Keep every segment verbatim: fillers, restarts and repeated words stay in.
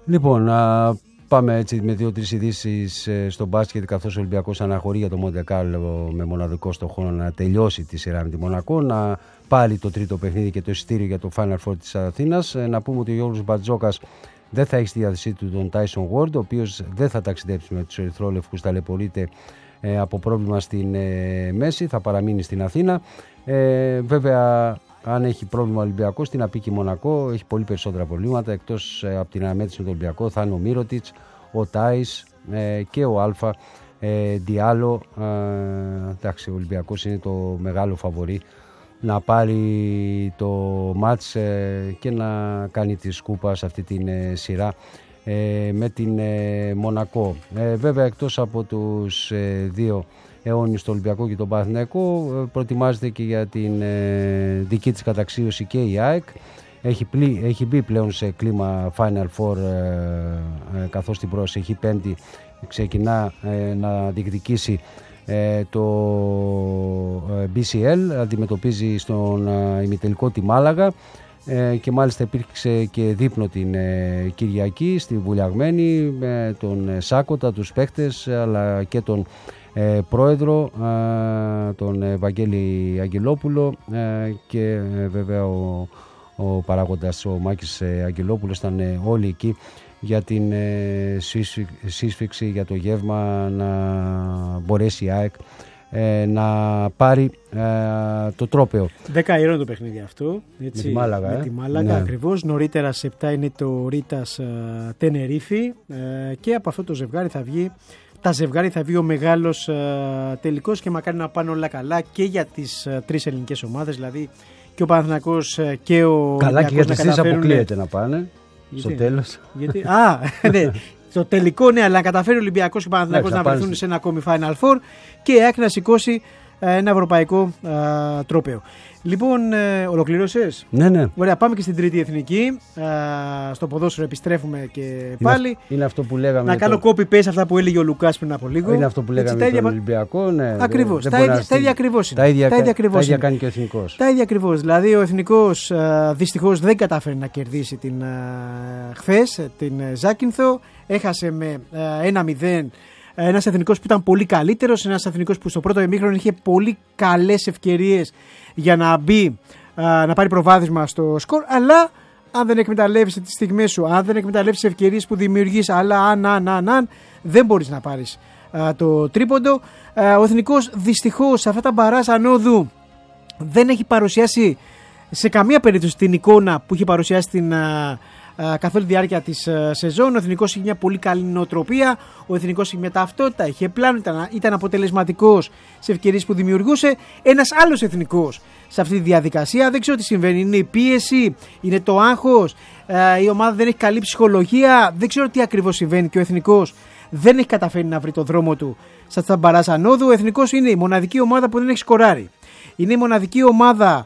Λοιπόν, να πάμε έτσι με δύο-τρεις ειδήσεις στο μπάσκετ, καθώς ο Ολυμπιακός αναχωρεί για το Μοντε Κάρλο με μοναδικό στόχο να τελειώσει τη σειρά με τη Μονακό, να πάρει το τρίτο παιχνίδι και το εισιτήριο για το Final Four της Αθήνας. Να πούμε ότι ο Γιώργος Μπατζόκας δεν θα έχει στη διάθεσή του τον Tyson Ward, ο οποίος δεν θα ταξιδέψει με τους ερυθρόλευκους, ταλαιπωρείται ε, από πρόβλημα στην ε, μέση, θα παραμείνει στην Αθήνα. Ε, βέβαια, αν έχει πρόβλημα ο Ολυμπιακός, την απίκη Μονακό, έχει πολύ περισσότερα προβλήματα. Εκτός ε, από την αναμέτρηση με τον Ολυμπιακό, θα είναι ο Μύρωτιτς, ο Τάις ε, και ο Αλφα ε, Διάλο. Ε, εντάξει, ο Ολυμπιακός είναι το μεγάλο φαβορί να πάρει το μάτς ε, και να κάνει τη σκούπα σε αυτή την ε, σειρά ε, με την ε, Μονακό. Ε, βέβαια, εκτός από τους ε, δύο αιώνιους, το Ολυμπιακό και τον Παναθηναϊκό, ε, προετοιμάζεται και για την ε, δική της καταξίωση και η ΑΕΚ. Έχει, πλή, έχει μπει πλέον σε κλίμα Final Four, ε, ε, καθώς την προσεχή Πέμπτη ξεκινά ε, να διεκδικήσει ε, το ε, μπι σι ελ, αντιμετωπίζει στον ε, ημιτελικό τη Μάλαγα ε, και μάλιστα υπήρξε και δείπνο την ε, Κυριακή στη Βουλιαγμένη με τον ε, Σάκοτα, τους παίχτες, αλλά και τον ε, πρόεδρο, ε, τον Ευαγγέλη Αγγελόπουλο ε, και ε, βέβαια ο, ο παράγοντας ο Μάκης ε, Αγγελόπουλος. Ήταν ε, όλοι εκεί για την ε, σύσφυξη, για το γεύμα, να μπορέσει η ΑΕΚ ε, να πάρει ε, το τρόπαιο. Δέκα ήρων το παιχνίδι αυτό. Έτσι, με τη Μάλαγα. Με ε. τη Μάλαγα, ναι. Ακριβώς. Νωρίτερα σε επτά είναι το Ρίτας ε, Τενερίφη ε, και από αυτό το ζευγάρι θα βγει, τα ζευγάρι θα βγει ο μεγάλος ε, τελικός, και μακάρι να πάνε όλα καλά και για τις ε, τρεις ελληνικές ομάδες, δηλαδή και ο Παναθηναϊκός ε, και ο Καλά, και για τις τρεις καταφέρουν... αποκλείεται να πάνε. Γιατί? Στο τέλος. Γιατί? Α, ναι. Στο τελικό, ναι, αλλά να καταφέρει ο Ολυμπιακός και ο Παναθηναϊκός να βρεθούν σε ένα ακόμη Final Four και η ΑΕΚ να σηκώσει ένα ευρωπαϊκό α, τρόπαιο. Λοιπόν, ε, ολοκλήρωσες? Ναι, ναι. Ωραία, πάμε και στην τρίτη εθνική. Α, στο ποδόσφαιρο επιστρέφουμε και πάλι. Είναι, είναι αυτό που λέγαμε. Να κάνω το... copy-paste αυτά που έλεγε ο Λουκάς πριν από λίγο. Είναι αυτό που λέγαμε με τον Ολυμπιακό. Ναι, ακριβώς. Δεν, τα, δεν ίδια, τα ίδια ακριβώς είναι. Τα ίδια, τα ίδια, τα ίδια κάνει και ο Εθνικός. Τα ίδια ακριβώς. Δηλαδή ο Εθνικός δυστυχώς δεν κατάφερε να κερδίσει την, χθες την Ζάκυνθο. Έχασε με ένα μηδέν. Ένας εθνικός που ήταν πολύ καλύτερος, ένας εθνικός που στο πρώτο ημίχρονο είχε πολύ καλές ευκαιρίες για να μπει, να πάρει προβάδισμα στο σκορ, αλλά αν δεν εκμεταλλεύεσαι τις στιγμές σου, αν δεν εκμεταλλεύσεις τις ευκαιρίες που δημιουργείς, αλλά αν, αν, αν, αν, δεν μπορείς να πάρεις το τρίποντο. Ο εθνικός δυστυχώς σε αυτά τα μπαράζ ανόδου δεν έχει παρουσιάσει σε καμία περίπτωση την εικόνα που είχε παρουσιάσει την καθ' όλη τη διάρκεια της σεζόν. Ο εθνικός είχε μια πολύ καλή νοοτροπία, ο εθνικός είχε μια ταυτότητα, είχε πλάνο, ήταν, ήταν αποτελεσματικός σε ευκαιρίες που δημιουργούσε. Ένας άλλος εθνικός σε αυτή τη διαδικασία, δεν ξέρω τι συμβαίνει, είναι η πίεση, είναι το άγχος, η ομάδα δεν έχει καλή ψυχολογία, δεν ξέρω τι ακριβώς συμβαίνει και ο εθνικός δεν έχει καταφέρει να βρει το δρόμο του στα αυτά μπαράζ ανόδου. Ο εθνικός είναι η μοναδική ομάδα που δεν έχει σκοράρει, είναι η μοναδική ομάδα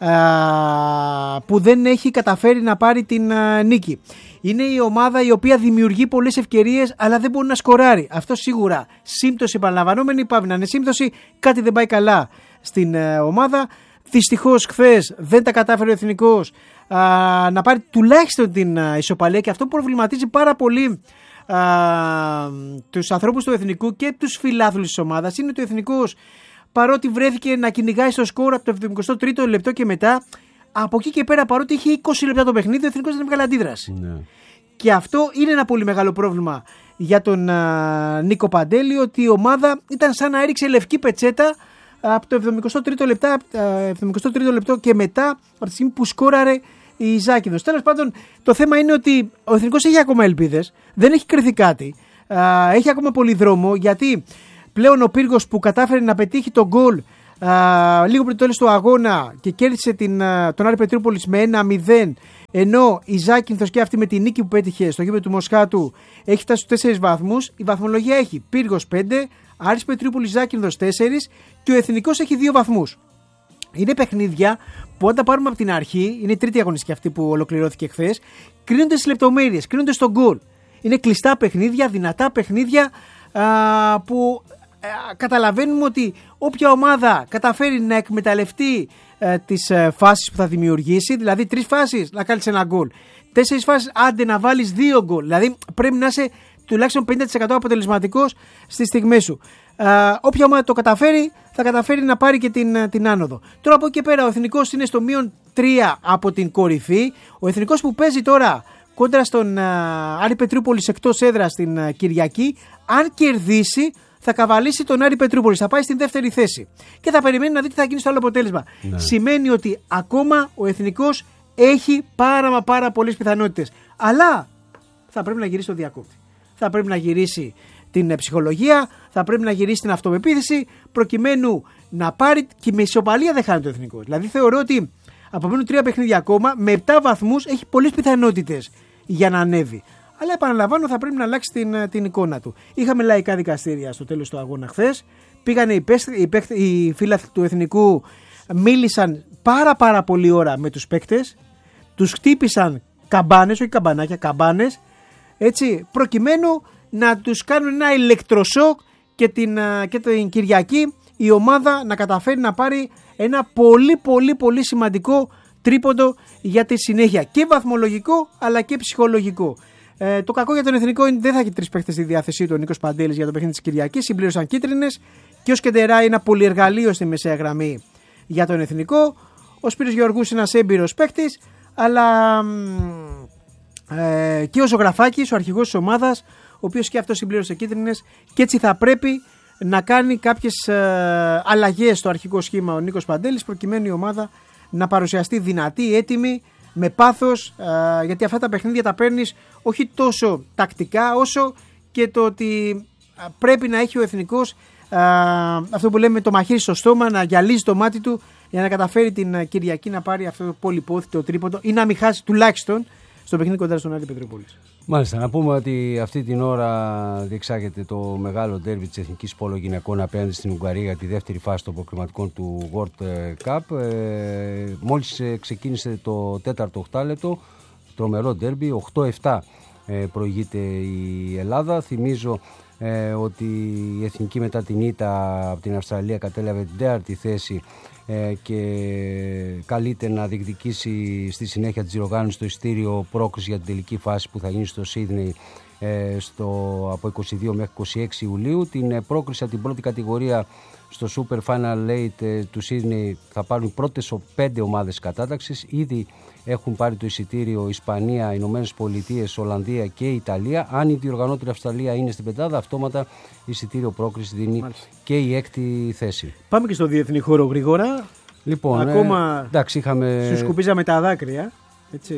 που δεν έχει καταφέρει να πάρει την νίκη. Είναι η ομάδα η οποία δημιουργεί πολλές ευκαιρίες αλλά δεν μπορεί να σκοράρει. Αυτό σίγουρα σύμπτωση επαναλαμβανόμενη, πάβει να είναι σύμπτωση, κάτι δεν πάει καλά στην ομάδα. Δυστυχώς χθες δεν τα κατάφερε ο εθνικός να πάρει τουλάχιστον την ισοπαλία, και αυτό προβληματίζει πάρα πολύ α, τους ανθρώπους του εθνικού και τους φιλάθλους της ομάδας. Είναι ότι ο εθνικός, παρότι βρέθηκε να κυνηγάει στο σκορ από το εβδομηκοστό τρίτο λεπτό και μετά, από εκεί και πέρα, παρότι είχε είκοσι λεπτά το παιχνίδι, ο εθνικός δεν έβγαλε αντίδραση. Ναι. Και αυτό είναι ένα πολύ μεγάλο πρόβλημα για τον α, Νίκο Παντέλη, ότι η ομάδα ήταν σαν να έριξε λευκή πετσέτα από το εβδομηκοστό τρίτο λεπτό και μετά, από τη στιγμή που σκόραρε η Ζάκυνθος. Τέλος πάντων, το θέμα είναι ότι ο εθνικός έχει ακόμα ελπίδες, δεν έχει κρυθεί κάτι, α, έχει ακόμα πολύ δρόμο, γιατί πλέον ο Πύργος που κατάφερε να πετύχει τον γκολ λίγο πριν το τέλος του αγώνα και κέρδισε την, α, τον Άρη Πετρούπολης με ένα μηδέν, ενώ η Ζάκυνθος και αυτή με τη νίκη που πέτυχε στο γήπεδο του Μοσχάτου έχει φτάσει στους τέσσερις βαθμούς. Η βαθμολογία έχει Πύργος πέντε, Άρης Πετρούπολης, Ζάκυνθος τέσσερα και ο εθνικός έχει δύο βαθμούς. Είναι παιχνίδια που αν τα πάρουμε από την αρχή, είναι η τρίτη αγωνιστική αυτή που ολοκληρώθηκε χθες, κρίνονται στις λεπτομέρειες, κρίνονται στον γκολ. Είναι κλειστά παιχνίδια, δυνατά παιχνίδια, α, που α, καταλαβαίνουμε ότι όποια ομάδα καταφέρει να εκμεταλλευτεί α, τις α, φάσεις που θα δημιουργήσει, δηλαδή τρεις φάσεις να κάνει ένα γκολ, τέσσερις φάσεις, άντε να βάλεις δύο γκολ. Δηλαδή πρέπει να είσαι τουλάχιστον πενήντα τοις εκατό αποτελεσματικός στις στιγμές σου. Uh, όποια ομάδα το καταφέρει, θα καταφέρει να πάρει και την, την άνοδο. Τώρα από εκεί και πέρα, ο Εθνικός είναι στο μείον τρία από την κορυφή. Ο Εθνικός που παίζει τώρα κόντρα στον uh, Άρη Πετρούπολης εκτός έδρας την uh, Κυριακή, αν κερδίσει, θα καβαλήσει τον Άρη Πετρούπολης. Θα πάει στην δεύτερη θέση. Και θα περιμένει να δει τι θα γίνει στο άλλο αποτέλεσμα. Ναι. Σημαίνει ότι ακόμα ο Εθνικός έχει πάρα μα πάρα πολλές πιθανότητες. Αλλά θα πρέπει να γυρίσει το διακόπτη. Θα πρέπει να γυρίσει την ψυχολογία, θα πρέπει να γυρίσει την αυτοπεποίθηση, προκειμένου να πάρει. Και με ισοπαλία δεν χάνει το Εθνικό. Δηλαδή θεωρώ ότι απομένουν τρία παιχνίδια ακόμα, με επτά βαθμούς έχει πολλές πιθανότητες για να ανέβει. Αλλά επαναλαμβάνω, θα πρέπει να αλλάξει την, την εικόνα του. Είχαμε λαϊκά δικαστήρια στο τέλος του αγώνα χθες. Πήγανε οι, παίχτες, οι, παίχτες, οι φίλαθλοι του Εθνικού, μίλησαν πάρα πάρα πολλή ώρα με τους παίκτες. Τους χτύπησαν καμπάνες, όχι καμπανάκια, καμπάνες. Έτσι, προκειμένου να τους κάνουν ένα ηλεκτροσόκ και την, και την Κυριακή η ομάδα να καταφέρει να πάρει ένα πολύ πολύ πολύ σημαντικό τρίποντο για τη συνέχεια, και βαθμολογικό αλλά και ψυχολογικό. Ε, το κακό για τον Εθνικό είναι ότι δεν θα έχει τρεις παίχτες στη διάθεσή του ο Νίκος Παντέλης για το παιχνίδι της Κυριακής. Συμπλήρωσαν κίτρινες και ο Σκεντερά είναι ένα πολυεργαλείο στη μεσαία γραμμή για τον Εθνικό. Ο Σπύρος Γεωργούς είναι ένας έμπειρος παίχτης, αλλά ε, και ο Ζωγραφάκης, ο αρχηγός της ομάδας, ο οποίος και αυτός συμπλήρωσε κίτρινες, και έτσι θα πρέπει να κάνει κάποιες ε, αλλαγές στο αρχικό σχήμα ο Νίκος Παντέλης, προκειμένου η ομάδα να παρουσιαστεί δυνατή, έτοιμη, με πάθος, ε, γιατί αυτά τα παιχνίδια τα παίρνεις όχι τόσο τακτικά όσο και το ότι πρέπει να έχει ο Εθνικός ε, αυτό που λέμε το μαχαίρι στο στόμα, να γυαλίζει το μάτι του για να καταφέρει την Κυριακή να πάρει αυτό το πολυπόθητο τρίποντο ή να μην χάσει τουλάχιστον στο παιχνίδι κοντά στον Άρη Πετρούπολης. Μάλιστα, να πούμε ότι αυτή την ώρα διεξάγεται το μεγάλο ντέρμπι της Εθνικής Πόλο Γυναικών απέναντι στην Ουγγαρία για τη δεύτερη φάση των προκριματικών του World Cup. Ε, μόλις ξεκίνησε το τέταρτο οκτάλεπτο, τρομερό ντέρμπι, οκτώ επτά ε, προηγείται η Ελλάδα. Θυμίζω ε, ότι η Εθνική μετά την ήττα από την Αυστραλία κατέλαβε την τέταρτη θέση ε, και καλείται να διεκδικήσει στη συνέχεια της διοργάνωσης το εισιτήριο πρόκριση για την τελική φάση που θα γίνει στο Σίδνεϊ ε, στο, από είκοσι δύο μέχρι είκοσι έξι Ιουλίου. Την ε, πρόκριση από την πρώτη κατηγορία στο Super Final Eight ε, του Σίδνεϊ θα πάρουν οι πρώτες πέντε ομάδες κατάταξης. Ήδη έχουν πάρει το εισιτήριο Ισπανία, Ηνωμένες Πολιτείες, Ολλανδία και Ιταλία. Αν η διοργανώτρια Αυστραλία είναι στην πεντάδα, αυτόματα εισιτήριο πρόκριση δίνει Μάλιστα. και η έκτη θέση. Πάμε και στο διεθνή χώρο γρήγορα. Λοιπόν, ακόμα ε, εντάξει, είχαμε... σου σκουπίζαμε τα δάκρυα, έτσι.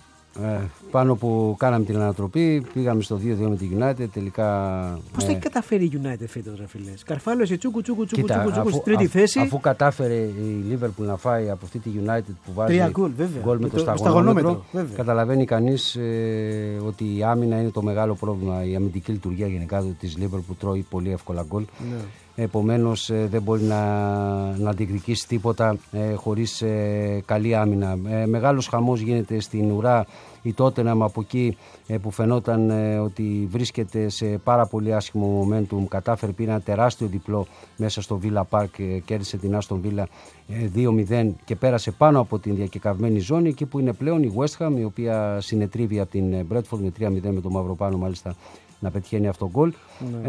Ε, πάνω που κάναμε την ανατροπή, πήγαμε στο δύο δύο με τη United. Τελικά. Πώς ε, θα έχει καταφέρει η United φέτος, ρε φίλε? Καρφάλωσε τσούκου τσούκου τσούκου, κοίτα, τσούκου, τσούκου αφού, στη τρίτη αφού, θέση. Αφού κατάφερε η Liverpool να φάει από αυτή τη United που βάζει γκολ, γκολ με το, το σταγονόμετρο, καταλαβαίνει κανείς ε, ότι η άμυνα είναι το μεγάλο πρόβλημα. Η αμυντική λειτουργία γενικά της Liverpool που τρώει πολύ εύκολα γκολ. Ναι. Επομένως ε, δεν μπορεί να, να διεκδικήσει τίποτα ε, χωρίς ε, καλή άμυνα. Ε, μεγάλος χαμός γίνεται στην ουρά. Η Tottenham από εκεί ε, που φαινόταν ε, ότι βρίσκεται σε πάρα πολύ άσχημο momentum, κατάφερε, πήρε ένα τεράστιο διπλό μέσα στο Villa Park, ε, κέρδισε την Aston Villa ε, δύο μηδέν και πέρασε πάνω από την διακεκαυμένη ζώνη, εκεί που είναι πλέον η West Ham, η οποία συνετρίβει από την Bradford με τρία μηδέν, με το Μαυροπάνο μάλιστα να πετυχαίνει αυτό γκολ. Ναι.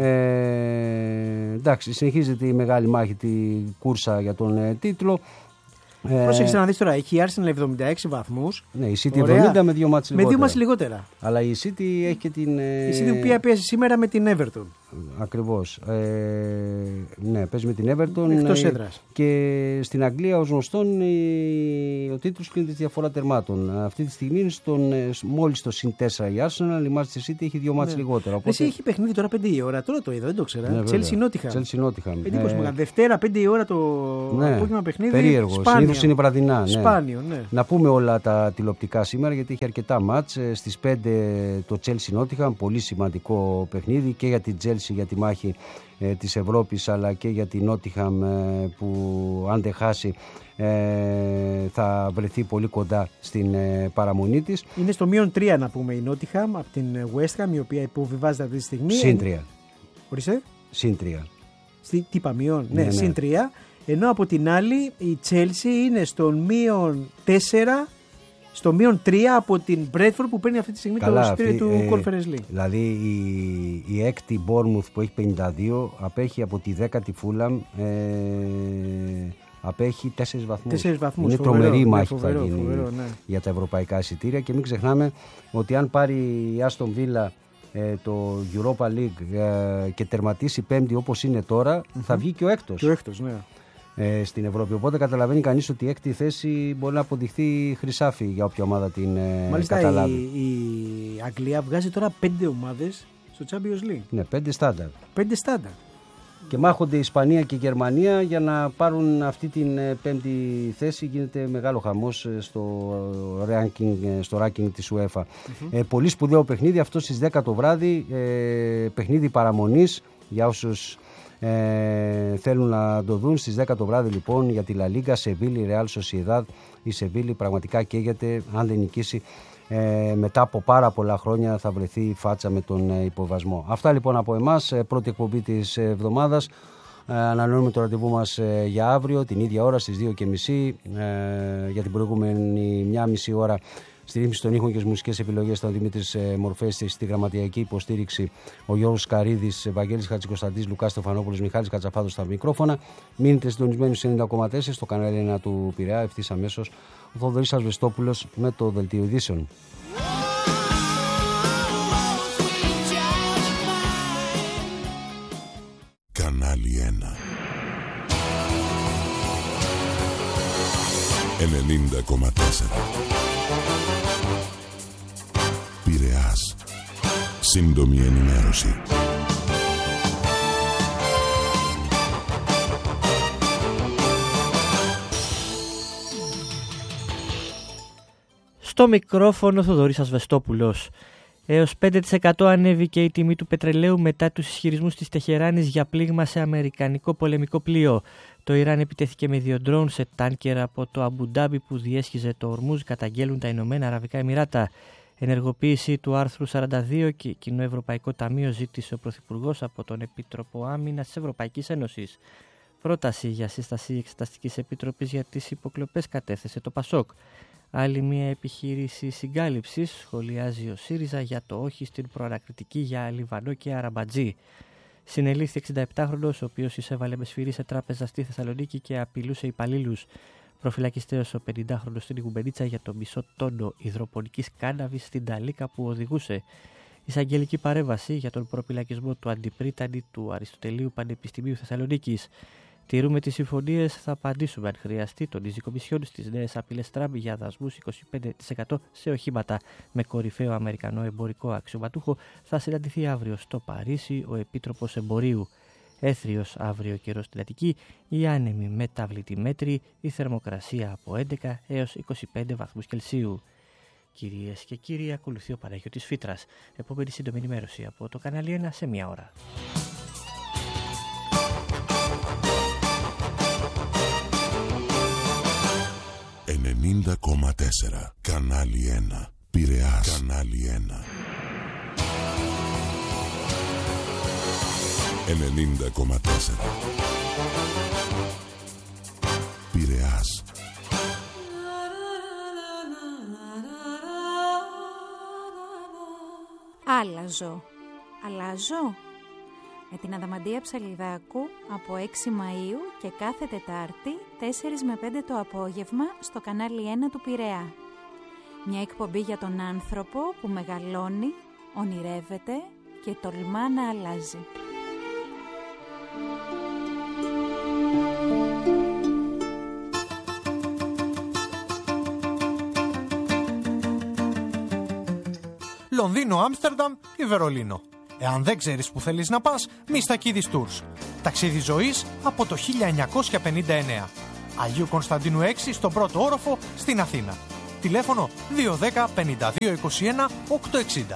Ε, εντάξει, συνεχίζεται η μεγάλη μάχη, τη κούρσα για τον ε, τίτλο. Πρόσεξε να δεις τώρα, έχει η Arsenal εβδομήντα έξι βαθμούς. Ναι, η City εβδομήντα με δύο μάτς λιγότερα. Με δύο μάτς λιγότερα. Αλλά η City έχει και την... Η City που οποία παίζει σήμερα με την Everton. Ακριβώς. Ε, ναι, παίζει με την Everton. Εκτός έδρας. Και στην Αγγλία ως γνωστόν ο τίτλος κλείνει τη διαφορά τερμάτων. Αυτή τη στιγμή είναι στον, μόλις το συν τέσσερα η Arsenal, η Manchester City έχει δύο μάτς ναι. λιγότερα. Οπότε... Εσύ έχει παιχνίδι τώρα πέντε η ώρα, τώρα το είδα, δεν το ξέρα. Ναι, Chelsea Nottingham. Ε, Δευτέρα πέντε η ώρα το ναι, απόγευμα παιχνίδι. Περίεργο. Συνήθως είναι βραδινά. Ναι. Σπάνιο, ναι. Να πούμε όλα τα τηλεοπτικά σήμερα, γιατί έχει αρκετά μάτς. Στις πέντε το Chelsea Nottingham, πολύ σημαντικό παιχνίδι και για την Chelsea για τη μάχη ε, της Ευρώπης, αλλά και για την Nottingham ε, που αν δεν χάσει ε, θα βρεθεί πολύ κοντά στην ε, παραμονή της. Είναι στο μείον τρία να πούμε η Nottingham από την West Ham, η οποία υποβιβάζεται αυτή τη στιγμή. Συν τρία. Ορίστε. Συν τρία. Τι είπα, μείον, ναι, ναι, συν ναι. τρία. Ενώ από την άλλη η Chelsea είναι στον μείον τέσσερα στο μείον τρία από την Bradford που παίρνει αυτή τη στιγμή Καλά, το εισιτήριο του ε, Conference League. Δηλαδή η, η έκτη Bournemouth που έχει πενήντα δύο απέχει από τη δέκατη Fulham, ε, απέχει τέσσερις βαθμούς. Τέσσερις βαθμούς. Είναι φοβερό, τρομερή ναι, μάχη φοβερό, που θα γίνει φοβερό, ναι. για τα ευρωπαϊκά εισιτήρια και μην ξεχνάμε ότι αν πάρει η Aston Villa ε, το Europa League ε, και τερματίσει πέμπτη όπως είναι τώρα, mm-hmm. θα βγει και ο έκτος. Και ο έκτος, ναι. Ε, στην Ευρώπη. Οπότε καταλαβαίνει κανείς ότι η έκτη θέση μπορεί να αποδειχθεί χρυσάφι για όποια ομάδα την ε, Μάλιστα, καταλάβει. Η, η Αγγλία βγάζει τώρα πέντε ομάδες στο Champions League. Ναι, πέντε στάνταρ. Πέντε στάνταρ. Και μάχονται η Ισπανία και η Γερμανία για να πάρουν αυτή την ε, πέμπτη θέση. Γίνεται μεγάλο χαμός ε, στο, ranking, ε, στο ranking της UEFA. Mm-hmm. Ε, πολύ σπουδαίο παιχνίδι. Αυτό στις δέκα το βράδυ. Ε, παιχνίδι παραμονής για όσους Ε, θέλουν να το δουν στις δέκα το βράδυ λοιπόν για τη Λα Λίγκα, Σεβίλη, Ρεάλ Σοσιεδάδ. Η Σεβίλη πραγματικά καίγεται, αν δεν νικήσει ε, μετά από πάρα πολλά χρόνια θα βρεθεί φάτσα με τον ε, υποβασμό. Αυτά λοιπόν από εμάς, ε, πρώτη εκπομπή της εβδομάδας. ε, ανανεώνουμε το ραντεβού μας ε, για αύριο την ίδια ώρα στις δύο και μισή. ε, για την προηγούμενη μία μισή ώρα στη ρύθμιση των ήχων και τις μουσικές επιλογές ήταν ο Δημήτρης Μορφέστης, στη γραμματιακή υποστήριξη ο Γιώργος Καρίδης, Βαγγέλης Χατζικοσταντής, Λουκάς Στεφανόπουλος, Μιχάλης Κατσαφάδος στα μικρόφωνα. Μείνετε συντονισμένοι στους ενενήντα κόμμα τέσσερα στο κανάλι ένα του Πειραιά. Ευθύς αμέσως ο Θοδωρής Ασβεστόπουλος με το Δελτίο Ειδήσεων. Κανάλι ένα ενενήντα κόμμα τέσσερα Πειραιάς. Σύντομη ενημέρωση. Στο μικρόφωνο Θοδωρής Ασβεστόπουλος. Έως πέντε τοις εκατό ανέβηκε η τιμή του πετρελαίου μετά τους ισχυρισμούς της Τεχεράνης για πλήγμα σε αμερικανικό πολεμικό πλοίο. Το Ιράν επιτέθηκε με δύο ντρόουν σε τάνκερ από το Αμπουντάμπι που διέσχιζε το Ορμούζ, καταγγέλουν τα Ηνωμένα Αραβικά Εμιράτα. Ενεργοποίηση του άρθρου σαράντα δύο και Κοινό Ευρωπαϊκό Ταμείο ζήτησε ο Πρωθυπουργός από τον Επίτροπο Άμυνας της Ευρωπαϊκής Ένωσης. Πρόταση για σύσταση Εξεταστικής Επιτροπής για τις υποκλοπές κατέθεσε το ΠΑΣΟΚ. Άλλη μια επιχείρηση συγκάλυψης σχολιάζει ο ΣΥΡΙΖΑ για το όχι στην προανακριτική για Λιβανό και Αραμπατζή. Συνελήφθη εξηνταεπτάχρονος, ο οποίος εισέβαλε με σφυρί σε τράπεζα στη Θεσσαλονίκη και απειλούσε υπαλλήλους. Προφυλακιστέος ο πενηντάχρονος στην Κουμπενίτσα για το μισό τόνο υδροπονικής κάναβης στην Ταλίκα που οδηγούσε. Εισαγγελική παρέμβαση για τον προπυλακισμό του αντιπρίτανη του Αριστοτελείου Πανεπιστημίου Θεσσαλονίκης. Τηρούμε τις συμφωνίες, θα απαντήσουμε αν χρειαστεί, τονίζει η Κομισιόν στις νέες απειλές Τραμπ για δασμούς είκοσι πέντε τοις εκατό σε οχήματα. Με κορυφαίο αμερικανό εμπορικό αξιωματούχο θα συναντηθεί αύριο στο Παρίσι ο Επίτροπος Εμπορίου. Έθριος αύριο καιρός στην Αττική, η άνεμη μεταβλητή μέτρη, η θερμοκρασία από έντεκα έως είκοσι πέντε βαθμούς Κελσίου. Κυρίες και κύριοι, ακολουθεί ο Παναγιώτης Φύτρας. Επόμενη σύντομη ενημέρωση από το κανάλι ένα σε μία ώρα. ενενήντα κόμμα τέσσερα Κανάλι ένα Πειραιάς. Κανάλι ένα ενενήντα κόμμα τέσσερα Πειραιάς. Άλλαζω. Αλλάζω. Με την Αδαμαντία Ψαλιδάκου από έξι Μαΐου και κάθε Τετάρτη τέσσερα με πέντε το απόγευμα στο κανάλι ένα του Πειραιά. Μια εκπομπή για τον άνθρωπο που μεγαλώνει, ονειρεύεται και τολμά να αλλάζει. Λονδίνο, Άμστερνταμ ή Βερολίνο. Εάν δεν ξέρεις που θέλεις να πας, Μιστακίδης Tours. Ταξίδι ζωής από το χίλια εννιακόσια πενήντα εννέα. Αγίου Κωνσταντίνου έξι στον πρώτο όροφο στην Αθήνα. Τηλέφωνο δύο ένα μηδέν πέντε δύο είκοσι ένα οχτακόσια εξήντα.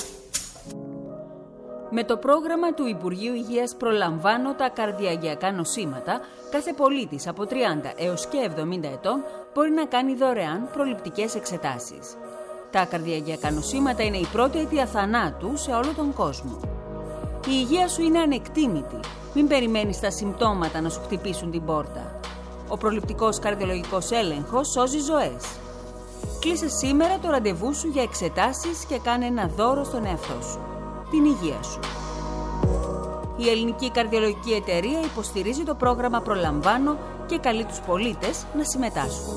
Με το πρόγραμμα του Υπουργείου Υγείας «Προλαμβάνω τα καρδιαγγειακά νοσήματα», κάθε πολίτης από τριάντα έως και εβδομήντα ετών μπορεί να κάνει δωρεάν προληπτικές εξετάσεις. Τα καρδιαγγειακά νοσήματα είναι η πρώτη αιτία θανάτου σε όλο τον κόσμο. Η υγεία σου είναι ανεκτήμητη. Μην περιμένεις τα συμπτώματα να σου χτυπήσουν την πόρτα. Ο προληπτικός καρδιολογικός έλεγχος σώζει ζωές. Κλείσε σήμερα το ραντεβού σου για εξετάσεις και κάνε ένα δώρο στον εαυτό σου. Την υγεία σου. Η Ελληνική Καρδιολογική Εταιρεία υποστηρίζει το πρόγραμμα Προλαμβάνω και καλεί τους πολίτες να συμμετάσχουν.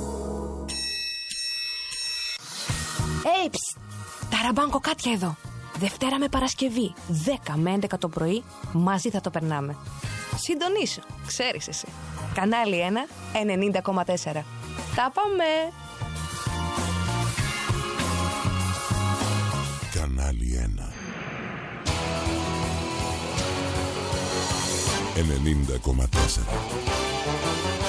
Έι, ταραμπάνκο κάτια εδώ. Δευτέρα με Παρασκευή, δέκα με έντεκα το πρωί, μαζί θα το περνάμε. Συντονίσου, ξέρεις εσύ. Κανάλι ένα, ενενήντα κόμμα τέσσερα. Τα πάμε! Κανάλι ένα. ενενήντα κόμμα τέσσερα.